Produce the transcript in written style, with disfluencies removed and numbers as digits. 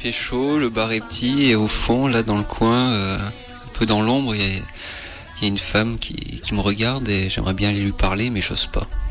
fait chaud, le bar est petit et au fond, là dans le coin, un peu dans l'ombre, il y a une femme qui me regarde et j'aimerais bien aller lui parler mais j'ose pas.